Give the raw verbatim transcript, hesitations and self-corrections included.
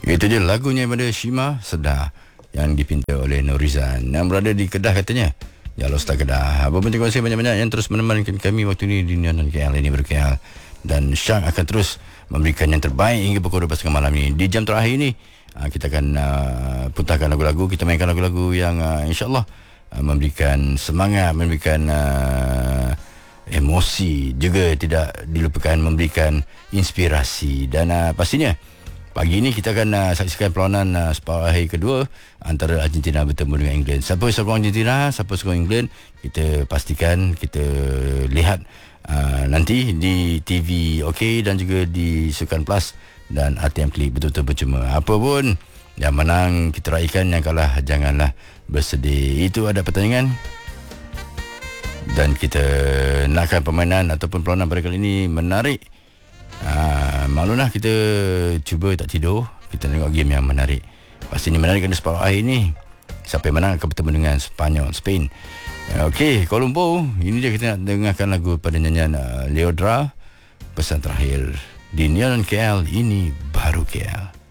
Itu dia lagunya pada Shima Sedar yang dipinta oleh Norizan yang berada di Kedah katanya. Ya Allah Star Kedah. Apa pun terima kasih banyak-banyak yang terus menemankan kami waktu ini di Nianan K L ini ber-K L. Dan Syah akan terus memberikan yang terbaik hingga pukul dua belas malam ini. Di jam terakhir ini kita akan uh, putarkan lagu-lagu, kita mainkan lagu-lagu yang uh, insya-Allah uh, memberikan semangat, memberikan uh, emosi, juga tidak dilupakan memberikan inspirasi. Dan uh, pastinya pagi ini kita akan uh, saksikan perlawanan uh, separuh akhir kedua antara Argentina bertemu dengan England. Siapa sokong Argentina, siapa sokong England, kita pastikan, kita lihat uh, nanti di T V OK dan juga di Sukan Plus dan R T M Klik betul-betul bercuma. Apa pun yang menang kita raikan, yang kalah janganlah bersedih. Itu ada pertandingan dan kita nakkan permainan ataupun perlawanan pada kali ini menarik. Uh, maklumlah kita cuba tak tidur, kita tengok game yang menarik. Pastinya menarik kerana separuh akhir ni siapa yang menang akan bertemu dengan Spanyol, Spain. uh, Okey, Kuala Lumpur, ini dia kita nak dengarkan lagu pada nyanyian uh, Leodra, pesan terakhir di Niaran K L, ini baru K L.